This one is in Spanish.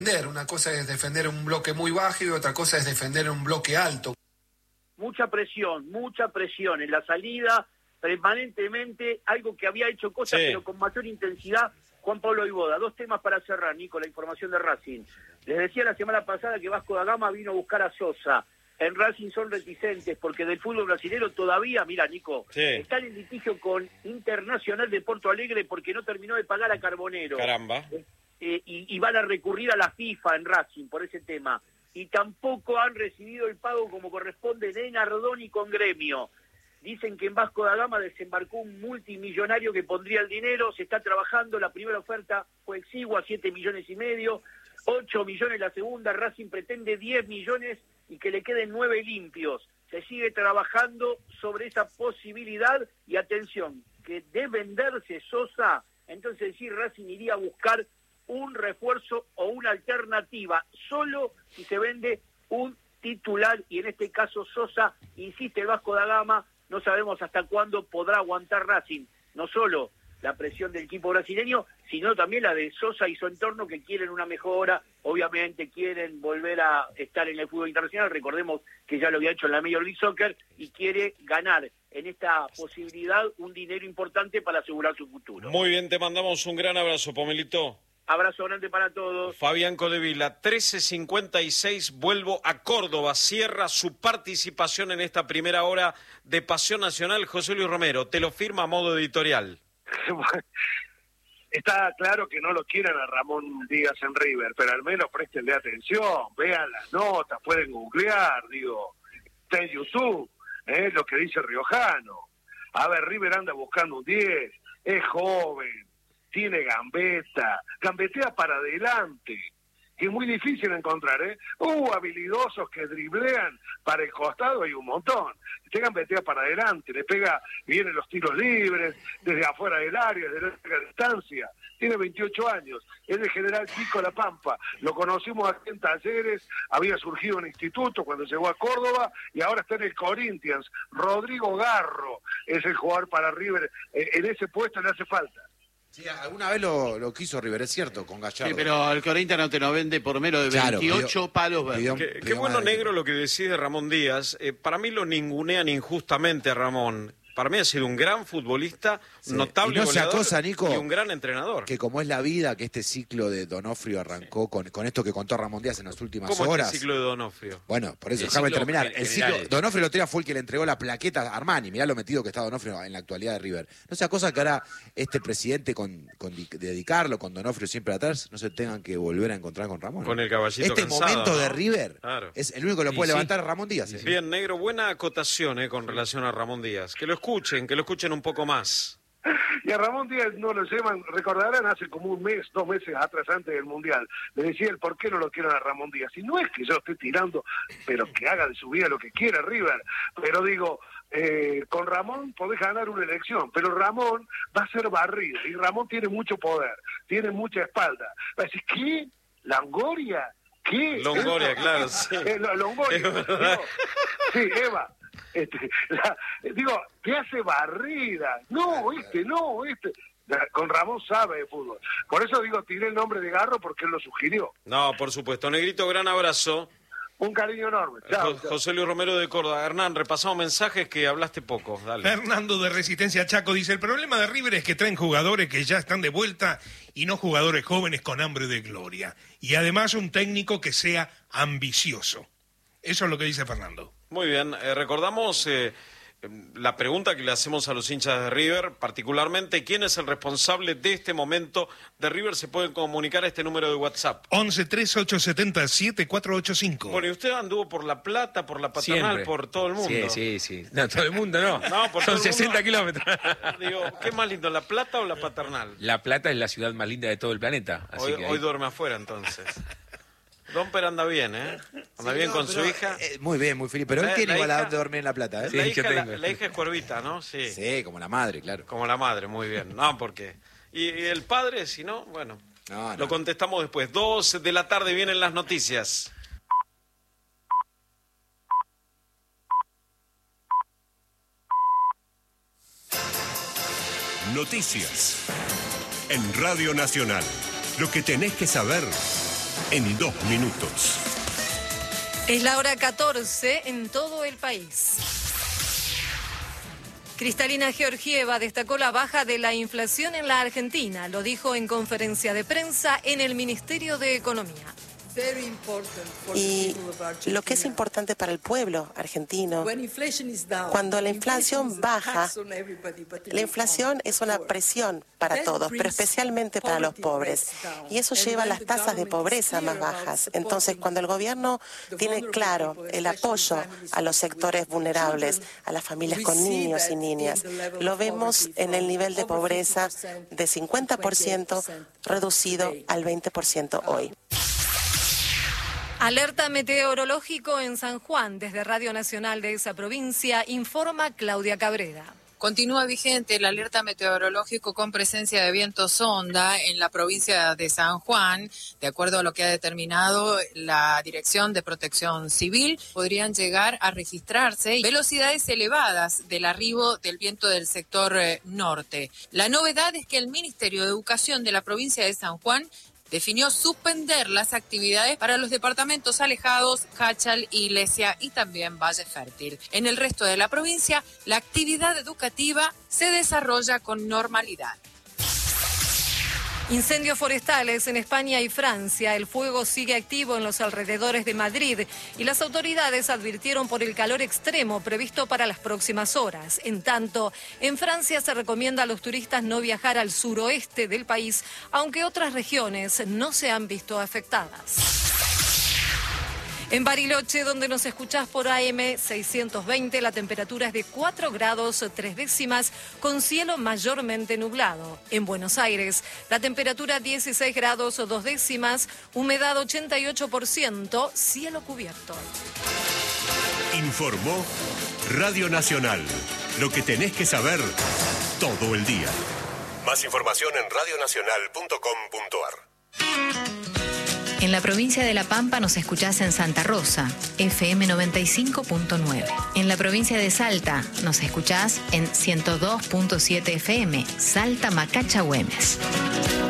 Una cosa es defender un bloque muy bajo y otra cosa es defender un bloque alto. Mucha presión en la salida, permanentemente, algo que había hecho cosas, sí, pero con mayor intensidad Juan Pablo Iboda. Dos temas para cerrar, Nico, la información de Racing. Les decía la semana pasada que Vasco da Gama vino a buscar a Sosa. En Racing son reticentes porque del fútbol brasileño todavía, mira, Nico, sí, están en litigio con Internacional de Porto Alegre porque no terminó de pagar a Carbonero. Caramba. Y van a recurrir a la FIFA en Racing por ese tema. Y tampoco han recibido el pago como corresponde de Nardoni con Gremio. Dicen que en Vasco da Gama desembarcó un multimillonario que pondría el dinero, se está trabajando, la primera oferta fue exigua, 7,5 millones, 8 millones la segunda, Racing pretende 10 millones y que le queden 9 limpios. Se sigue trabajando sobre esa posibilidad y atención, que de venderse Sosa, entonces sí, Racing iría a buscar un refuerzo o una alternativa, solo si se vende un titular, y en este caso Sosa, insiste el Vasco da Gama, no sabemos hasta cuándo podrá aguantar Racing, no solo la presión del equipo brasileño, sino también la de Sosa y su entorno, que quieren una mejora, obviamente quieren volver a estar en el fútbol internacional, recordemos que ya lo había hecho en la Major League Soccer, y quiere ganar en esta posibilidad un dinero importante para asegurar su futuro. Muy bien, te mandamos un gran abrazo, Pomelito. Abrazo grande para todos. Fabián Codevila, 13:56, vuelvo a Córdoba, cierra su participación en esta primera hora de Pasión Nacional, José Luis Romero, te lo firma a modo editorial. Está claro que no lo quieren a Ramón Díaz en River, pero al menos préstenle atención, vean las notas, pueden googlear, está en YouTube, lo que dice Riojano. A ver, River anda buscando un 10, es joven, tiene gambeta, gambetea para adelante, que es muy difícil encontrar, habilidosos que driblean para el costado, hay un montón. Este gambetea para adelante, le pega, vienen los tiros libres, desde afuera del área, desde larga distancia. Tiene 28 años, es de General Pico La Pampa, lo conocimos aquí en Talleres, había surgido en instituto cuando llegó a Córdoba y ahora está en el Corinthians. Rodrigo Garro es el jugador para River, en ese puesto le hace falta. Sí, alguna vez lo quiso River, es cierto, con Gallardo. Sí, pero el Corinthians no te lo vende por menos de 28 palos verdes. Qué bueno, negro, lo que decide Ramón Díaz. Para mí lo ningunean injustamente a Ramón. Para mí ha sido un gran futbolista, sí, notable goleador, cosa, Nico, y un gran entrenador. Que como es la vida, que este ciclo de Donofrio arrancó con esto que contó Ramón Díaz en las últimas horas. ¿Cómo es el ciclo de Donofrio? Bueno, por eso, déjame terminar. El ciclo, Donofrio el otro día fue el que le entregó la plaqueta a Armani. Mirá lo metido que está Donofrio en la actualidad de River. No sea cosa que ahora este presidente, con dedicarlo, con Donofrio siempre atrás, no se tengan que volver a encontrar con Ramón. Con el caballito este cansado, momento, ¿no?, de River, claro, es el único que lo puede levantar a Ramón Díaz. Bien, negro, buena acotación con relación a Ramón Díaz. Que lo escuchen un poco más. Y a Ramón Díaz no lo llevan, recordarán, hace como un mes, 2 meses atrás, antes del Mundial, le decía el por qué no lo quieren a Ramón Díaz. Y no es que yo esté tirando, pero que haga de su vida lo que quiera River. Pero digo, con Ramón podés ganar una elección, pero Ramón va a ser barrido, y Ramón tiene mucho poder, tiene mucha espalda. Va a decir, ¿qué? ¿Longoria? ¿Qué? Longoria, claro, sí. Longoria. Digo, sí, Eva. ¿Qué hace barrida? No. Con Ramón sabe de fútbol. Por eso tiré el nombre de Garro, porque él lo sugirió. No, por supuesto. Negrito, gran abrazo. Un cariño enorme. Chao. José Luis Romero de Córdoba. Hernán, repasamos mensajes que hablaste poco. Dale. Fernando de Resistencia Chaco dice, el problema de River es que traen jugadores que ya están de vuelta y no jugadores jóvenes con hambre de gloria. Y además un técnico que sea ambicioso. Eso es lo que dice Fernando. Muy bien, recordamos la pregunta que le hacemos a los hinchas de River, particularmente, ¿quién es el responsable de este momento de River? Se pueden comunicar a este número de WhatsApp. 11-3870-7485. Bueno, y usted anduvo por La Plata, por la Patronal, siempre, por todo el mundo. Sí. No, todo el mundo no. Son 60 kilómetros. Digo, ¿qué es más lindo, La Plata o la Paternal? La Plata es la ciudad más linda de todo el planeta. Así hoy duerme afuera, entonces. Domper anda bien, Anda bien con su hija. Muy bien, muy feliz. Pero él tiene igual a dónde dormir en La Plata, La hija es cuervita, ¿no? Sí, como la madre, claro. Como la madre, muy bien. No, porque... Y el padre, si no, bueno, lo contestamos después. 2 de la tarde vienen las noticias. Noticias en Radio Nacional. Lo que tenés que saber en 2 minutos. Es la hora 14 en todo el país. Cristalina Georgieva destacó la baja de la inflación en la Argentina. Lo dijo en conferencia de prensa en el Ministerio de Economía. Y lo que es importante para el pueblo argentino, cuando la inflación baja, la inflación es una presión para todos, pero especialmente para los pobres. Y eso lleva a las tasas de pobreza más bajas. Entonces, cuando el gobierno tiene claro el apoyo a los sectores vulnerables, a las familias con niños y niñas, lo vemos en el nivel de pobreza de 50% reducido al 20% hoy. Alerta meteorológico en San Juan. Desde Radio Nacional de esa provincia informa Claudia Cabrera. Continúa vigente el alerta meteorológico con presencia de viento sonda en la provincia de San Juan. De acuerdo a lo que ha determinado la Dirección de Protección Civil, podrían llegar a registrarse velocidades elevadas del arribo del viento del sector norte. La novedad es que el Ministerio de Educación de la provincia de San Juan definió suspender las actividades para los departamentos alejados, Jáchal, Iglesia y también Valle Fértil. En el resto de la provincia, la actividad educativa se desarrolla con normalidad. Incendios forestales en España y Francia. El fuego sigue activo en los alrededores de Madrid y las autoridades advirtieron por el calor extremo previsto para las próximas horas. En tanto, en Francia se recomienda a los turistas no viajar al suroeste del país, aunque otras regiones no se han visto afectadas. En Bariloche, donde nos escuchás por AM 620, la temperatura es de 4 grados 3 décimas, con cielo mayormente nublado. En Buenos Aires, la temperatura 16 grados 2 décimas, humedad 88%, cielo cubierto. Informó Radio Nacional. Lo que tenés que saber todo el día. Más información en radionacional.com.ar. En la provincia de La Pampa nos escuchás en Santa Rosa, FM 95.9. En la provincia de Salta nos escuchás en 102.7 FM, Salta Macacha Güemes.